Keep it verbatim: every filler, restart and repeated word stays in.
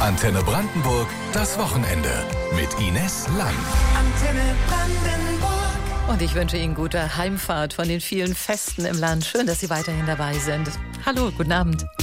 Antenne Brandenburg, das Wochenende mit Ines Lang. Antenne Brandenburg. Und ich wünsche Ihnen gute Heimfahrt von den vielen Festen im Land. Schön, dass Sie weiterhin dabei sind. Hallo, guten Abend.